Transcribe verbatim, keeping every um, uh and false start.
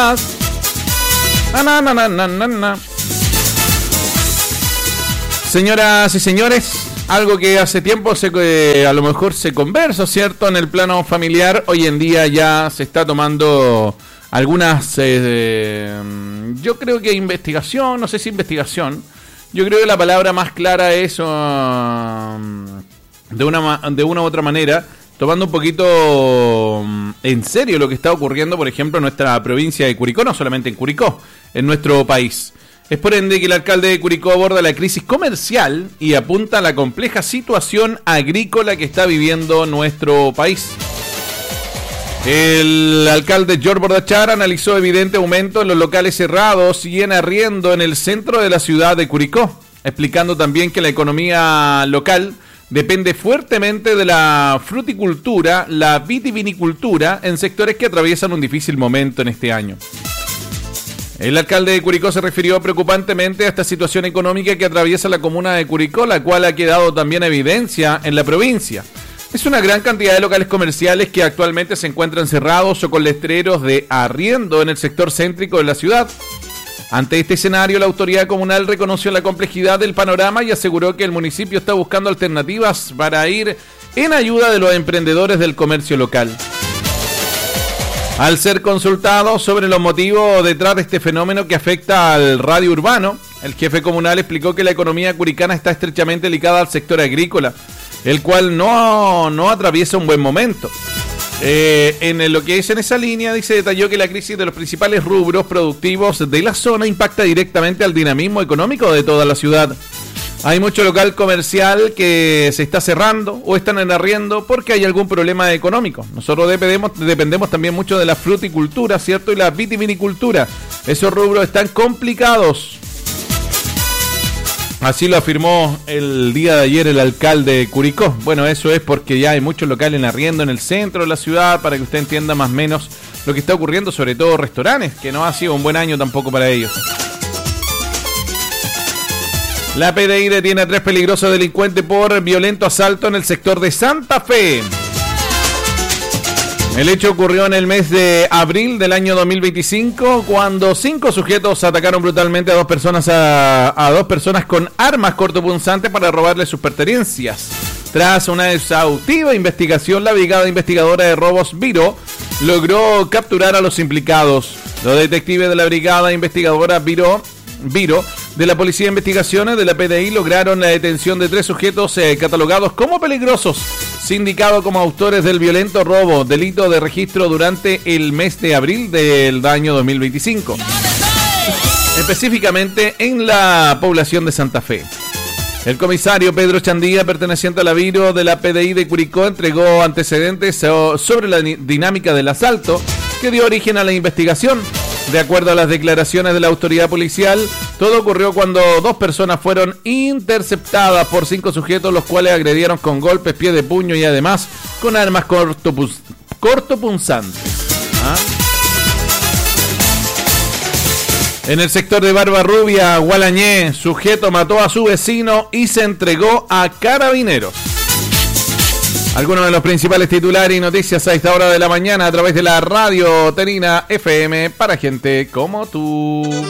Na, na, na, na, na, na. Señoras y señores, algo que hace tiempo se, eh, a lo mejor se conversa, ¿cierto? En el plano familiar, hoy en día ya se está tomando algunas, eh, yo creo que investigación, no sé si investigación, yo creo que la palabra más clara es uh, de una de una u otra manera, tomando un poquito um, en serio lo que está ocurriendo, por ejemplo, en nuestra provincia de Curicó, no solamente en Curicó, en nuestro país. Es por ende que el alcalde de Curicó aborda la crisis comercial y apunta a la compleja situación agrícola que está viviendo nuestro país. El alcalde George Bordachar analizó evidente aumento en los locales cerrados y en arriendo en el centro de la ciudad de Curicó, explicando también que la economía local depende fuertemente de la fruticultura, la vitivinicultura en sectores que atraviesan un difícil momento en este año. El alcalde de Curicó se refirió preocupantemente a esta situación económica que atraviesa la comuna de Curicó, la cual ha quedado también evidencia en la provincia. Es una gran cantidad de locales comerciales que actualmente se encuentran cerrados o con letreros de arriendo en el sector céntrico de la ciudad. Ante este escenario, la autoridad comunal reconoció la complejidad del panorama y aseguró que el municipio está buscando alternativas para ir en ayuda de los emprendedores del comercio local. Al ser consultado sobre los motivos detrás de este fenómeno que afecta al radio urbano, el jefe comunal explicó que la economía curicana está estrechamente ligada al sector agrícola, el cual no, no atraviesa un buen momento. Eh, en lo que es en esa línea, dice, detalló que la crisis de los principales rubros productivos de la zona impacta directamente al dinamismo económico de toda la ciudad. Hay mucho local comercial que se está cerrando o están en arriendo porque hay algún problema económico. Nosotros dependemos, dependemos también mucho de la fruticultura, ¿cierto? Y la vitivinicultura. Esos rubros están complicados. Así lo afirmó el día de ayer el alcalde de Curicó. Bueno, eso es porque ya hay muchos locales en arriendo en el centro de la ciudad, para que usted entienda más o menos lo que está ocurriendo, sobre todo restaurantes, que no ha sido un buen año tampoco para ellos. La P D I detiene a tres peligrosos delincuentes por violento asalto en el sector de Santa Fe. El hecho ocurrió en el mes de abril del año dos mil veinticinco, cuando cinco sujetos atacaron brutalmente a dos personas a, a dos personas con armas cortopunzantes para robarles sus pertenencias. Tras una exhaustiva investigación, la Brigada Investigadora de Robos Viro logró capturar a los implicados. Los detectives de la Brigada Investigadora Viro Viro de la Policía de Investigaciones de la P D I lograron la detención de tres sujetos eh, catalogados como peligrosos, sindicados como autores del violento robo, delito de registro durante el mes de abril del año dos mil veinticinco, específicamente en la población de Santa Fe. El comisario Pedro Chandía, perteneciente a la Viro de la P D I de Curicó, entregó antecedentes sobre la dinámica del asalto que dio origen a la investigación. De acuerdo a las declaraciones de la autoridad policial, todo ocurrió cuando dos personas fueron interceptadas por cinco sujetos, los cuales agredieron con golpes, pie de puño y además con armas cortopus- cortopunzantes. ¿Ah? En el sector de Barbarrubia, Gualañé, sujeto mató a su vecino y se entregó a carabineros. Algunos de los principales titulares y noticias a esta hora de la mañana a través de la radio Terina F M para gente como tú.